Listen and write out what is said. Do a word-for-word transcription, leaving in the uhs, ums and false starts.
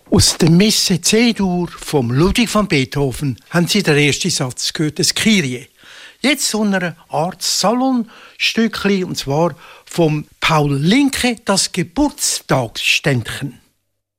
Aus der Messe C-Dur vom Ludwig van Beethoven haben Sie den ersten Satz gehört, das Kyrie. Jetzt so eine Art Salonstückchen, und zwar vom Paul Linke, das Geburtstagsständchen.